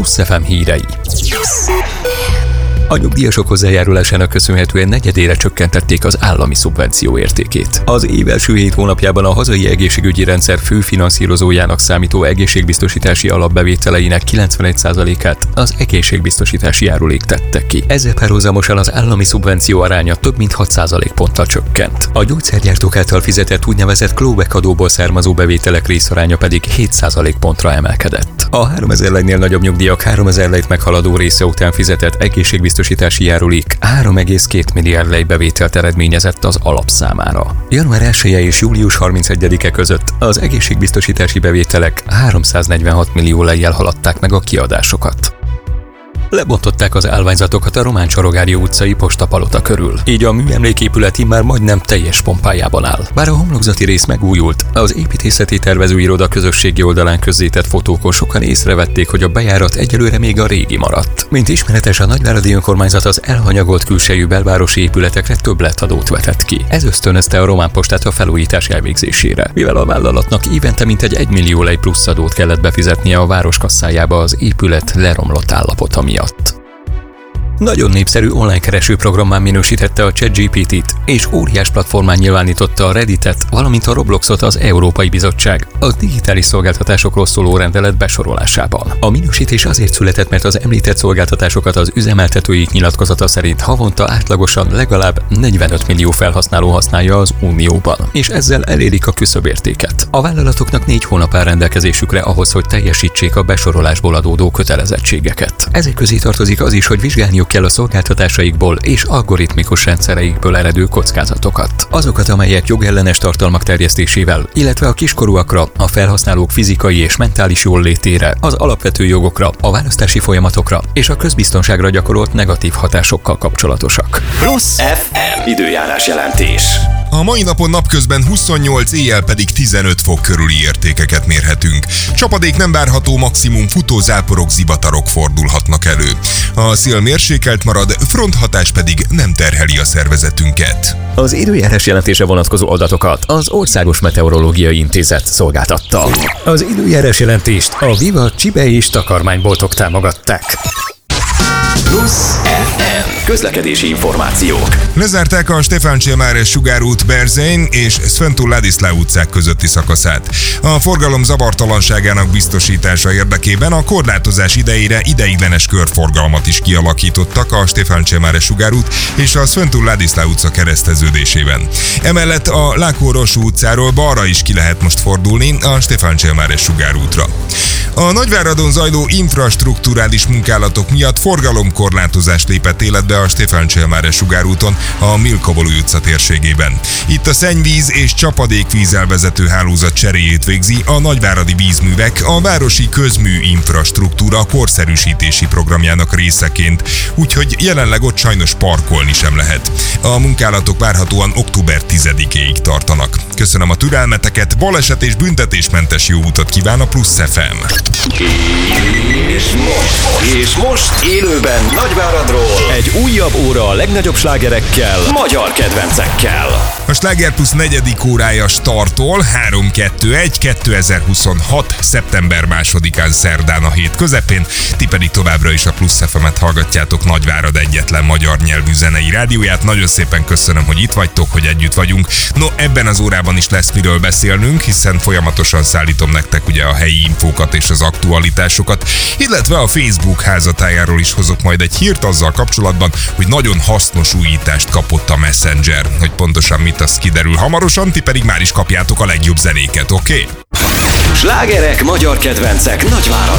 Plusz FM hírei. A nyugdíjasok hozzájárulásának köszönhetően negyedére csökkentették az állami szubvenció értékét. Az év első 7 hónapjában a hazai egészségügyi rendszer fő finanszírozójának számító egészségbiztosítási alapbevételeinek 91%-át az egészségbiztosítási járulék tette ki. Ezzel párhuzamosan az állami szubvenció aránya több mint 6%-ponttal csökkent. A gyógyszergyártók által fizetett úgynevezett clawback adóból származó bevételek részaránya pedig 7%-pontra emelkedett. A 3000 lejnél nagyobb nyugdíjak 3000 lejt meghaladó része után fizetett egészségbiztosítási járulék 3,2 milliárd lej bevételt eredményezett az alapszámára. Január 1-e és július 31-e között az egészségbiztosítási bevételek 346 millió lejjel haladták meg a kiadásokat. Lebontották az állványzatokat a Román Csorogári utcai postapalota körül. Így a műemléképület immár majdnem teljes pompájában áll. Bár a homlokzati rész megújult, az építészeti tervezőiroda közösségi oldalán közzétett fotókon sokan észrevették, hogy a bejárat egyelőre még a régi maradt. Mint ismeretes, a nagyváradi önkormányzat az elhanyagolt külsejű belvárosi épületekre többletadót vetett ki. Ez ösztönözte a Román Postát a felújítás elvégzésére, mivel a vállalatnak évente mintegy 1 millió lej plusz adót kellett befizetnie a város kasszájába az épület leromlott állapota miatt. Nagyon népszerű online keresőprogrammá minősítette a ChatGPT-t, és óriás platformán nyilvánította a Redditet, valamint a Robloxot az Európai Bizottság a digitális szolgáltatásokról szóló rendelet besorolásában. A minősítés azért született, mert az említett szolgáltatásokat az üzemeltetőik nyilatkozata szerint havonta átlagosan legalább 45 millió felhasználó használja az Unióban, és ezzel elérik a küszöbértéket. A vállalatoknak 4 hónap áll rendelkezésükre ahhoz, hogy teljesítsék a besorolásból adódó kötelezettségeket. Ezek közé tartozik az is, hogy vizsgálniuk kell a szolgáltatásaikból és algoritmikus rendszereikből eredő kockázatokat. Azokat, amelyek jogellenes tartalmak terjesztésével, illetve a kiskorúakra, a felhasználók fizikai és mentális jóllétére, az alapvető jogokra, a választási folyamatokra és a közbiztonságra gyakorolt negatív hatásokkal kapcsolatosak. Plusz FM időjárás jelentés. A mai napon napközben 28, éjjel pedig 15 fok körüli értékeket mérhetünk. Csapadék nem várható, maximum futózáporok, zivatarok fordulhatnak elő. A szél mérsékelt marad, fronthatás pedig nem terheli a szervezetünket. Az időjárás jelentésre vonatkozó adatokat az Országos Meteorológiai Intézet szolgáltatta. Az időjárás jelentést a Viva csibe és takarmányboltok támogatták. Plusz FM közlekedési információk. Lezárták a Stefántsémare sugárút Berzein és Sventul Ladislau utcák közötti szakaszát. A forgalom zavartalanságának biztosítása érdekében a korlátozás idejére ideiglenes körforgalmat is kialakítottak a Stefántsémare sugárút és a Sventul Ladislau utca kereszteződésében. Emellett a Lákó-Rossú utcáról balra is ki lehet most fordulni a Stefántsémare sugárútra. A Nagyváradon zajló infrastrukturális munkálatok miatt forgalomkorlátozás lépett életbe a Stefántsémare sugárúton a Milkovoli utca térségében. Itt a szennyvíz és csapadékvíz elvezető hálózat cseréjét végzi a Nagyváradi Vízművek a városi közmű infrastruktúra korszerűsítési programjának részeként, úgyhogy jelenleg ott sajnos parkolni sem lehet. A munkálatok várhatóan október 10-éig tartanak. Köszönöm a türelmeteket, baleset és büntetésmentes jó utat kíván a Plusz FM. És most élőben Nagyváradról egy újabb óra a legnagyobb slágerekkel, magyar kedvencekkel. A Sláger Plusz 4. órája startol 3-2-1-2026. szeptember 2-án szerdán a hét közepén. Ti pedig továbbra is a Plusz FM-et hallgatjátok, Nagyvárad egyetlen magyar nyelvű zenei rádióját. Nagyon szépen köszönöm, hogy itt vagytok, hogy együtt vagyunk. No, ebben az órában is lesz miről beszélnünk, hiszen folyamatosan szállítom nektek ugye a helyi infókat és az aktualitásokat, illetve a Facebook házatájáról is hozok majd egy hírt azzal kapcsolatban, hogy nagyon hasznos újítást kapott a Messenger. Hogy pontosan mit, az kiderül hamarosan, ti pedig már is kapjátok a legjobb zenéket, oké? Slágerek, magyar kedvencek Nagyváradon.